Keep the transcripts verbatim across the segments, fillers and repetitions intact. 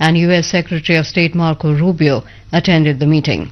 and U S Secretary of State Marco Rubio attended the meeting.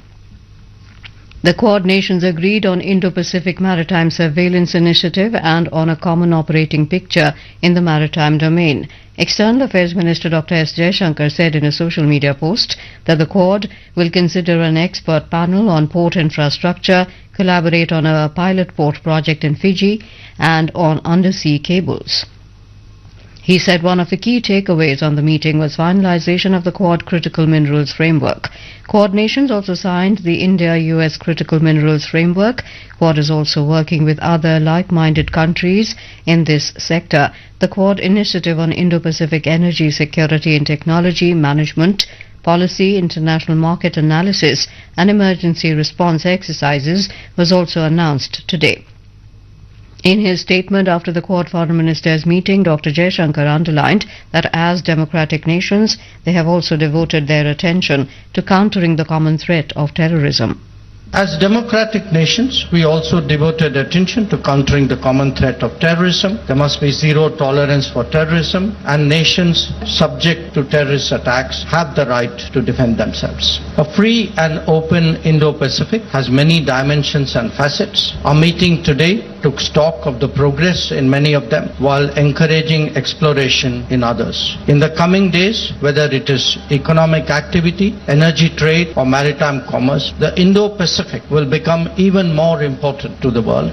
The Quad nations agreed on Indo-Pacific Maritime Surveillance Initiative and on a common operating picture in the maritime domain. External Affairs Minister Doctor S. Jaishankar said in a social media post that the Quad will consider an expert panel on port infrastructure, collaborate on a pilot port project in Fiji, and on undersea cables. He said one of the key takeaways on the meeting was finalization of the Quad Critical Minerals Framework. Quad nations also signed the India-U S Critical Minerals Framework. Quad is also working with other like-minded countries in this sector. The Quad Initiative on Indo-Pacific Energy Security and Technology Management, Policy, International Market Analysis and Emergency Response Exercises was also announced today. In his statement after the Quad Foreign Ministers meeting, Doctor Jaishankar underlined that as democratic nations, they have also devoted their attention to countering the common threat of terrorism. As democratic nations, we also devoted attention to countering the common threat of terrorism. There must be zero tolerance for terrorism, and nations subject to terrorist attacks have the right to defend themselves. A free and open Indo-Pacific has many dimensions and facets. Our meeting today took stock of the progress in many of them while encouraging exploration in others. In the coming days, whether it is economic activity, energy trade or maritime commerce, the Indo-Pacific will become even more important to the world.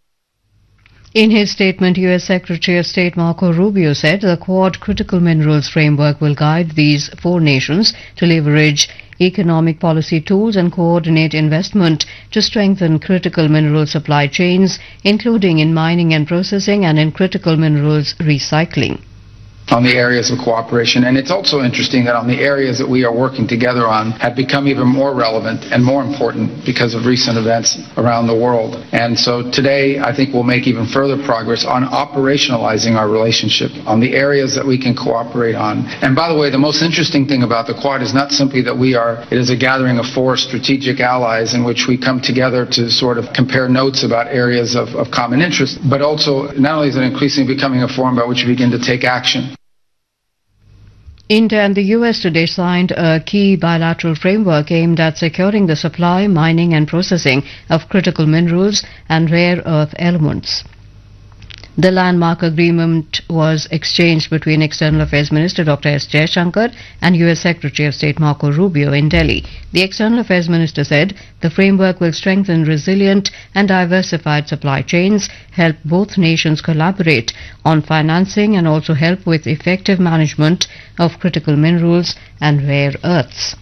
In his statement, U S Secretary of State Marco Rubio said the Quad Critical Minerals Framework will guide these four nations to leverage economic policy tools and coordinate investment to strengthen critical mineral supply chains, including in mining and processing and in critical minerals recycling. On the areas of cooperation. And it's also interesting that on the areas that we are working together on have become even more relevant and more important because of recent events around the world. And so today I think we'll make even further progress on operationalizing our relationship on the areas that we can cooperate on. And by the way, the most interesting thing about the Quad is not simply that we are, it is a gathering of four strategic allies in which we come together to sort of compare notes about areas of, of common interest, but also not only is it increasingly becoming a forum by which we begin to take action. India and the U S today signed a key bilateral framework aimed at securing the supply, mining and processing of critical minerals and rare earth elements. The landmark agreement was exchanged between External Affairs Minister Doctor S. Jaishankar and U S Secretary of State Marco Rubio in Delhi. The External Affairs Minister said the framework will strengthen resilient and diversified supply chains, help both nations collaborate on financing and also help with effective management of critical minerals and rare earths.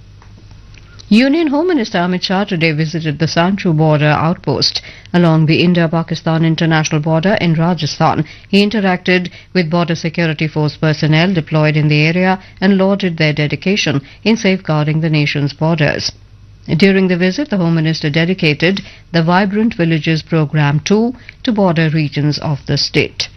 Union Home Minister Amit Shah today visited the Sanchu border outpost along the India-Pakistan international border in Rajasthan. He interacted with Border Security Force personnel deployed in the area and lauded their dedication in safeguarding the nation's borders. During the visit, the Home Minister dedicated the Vibrant Villages Programme two to border regions of the state.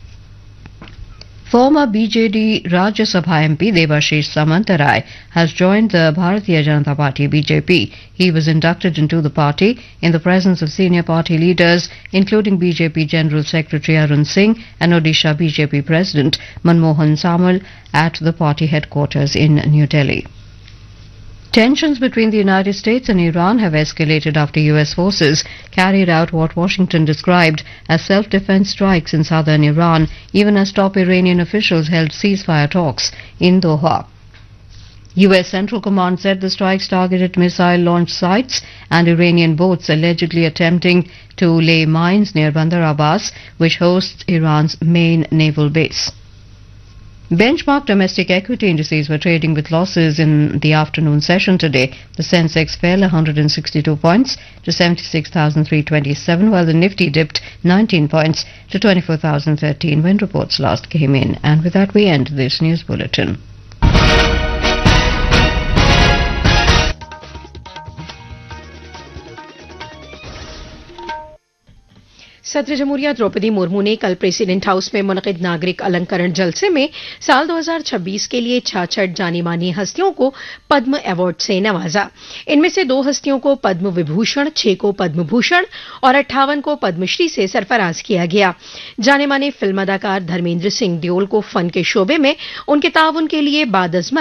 Former B J D Rajya Sabha M P Debashish Samantarai has joined the Bharatiya Janata Party B J P. He was inducted into the party in the presence of senior party leaders including B J P General Secretary Arun Singh and Odisha B J P President Manmohan Samal at the party headquarters in New Delhi. Tensions between the United States and Iran have escalated after U S forces carried out what Washington described as self-defense strikes in southern Iran, even as top Iranian officials held ceasefire talks in Doha. U S Central Command said the strikes targeted missile launch sites and Iranian boats allegedly attempting to lay mines near Bandar Abbas, which hosts Iran's main naval base. Benchmark domestic equity indices were trading with losses in the afternoon session today. The Sensex fell one hundred sixty-two points to seventy-six thousand three hundred twenty-seven, while the Nifty dipped nineteen points to twenty-four thousand thirteen when reports last came in. And with that, we end this news bulletin. सदर जमहूरिया द्रौपदी मुर्मू ने कल president house में मुनक़िद नागरिक अलंकरण जलसे में साल दो हज़ार छब्बीस के लिए छाछठ जानी मानी हस्तियों को पद्म अवार्ड से नवाजा। इनमें से दो हस्तियों को पद्म विभूषण, छह को पद्म भूषण और अट्ठावन को पद्मश्री से सरफराज किया गया। जाने माने फिल्म अदाकार धर्मेंद्र सिंह दियोल को फन के शोबे में उनके ताउन के लिए बादअज़मत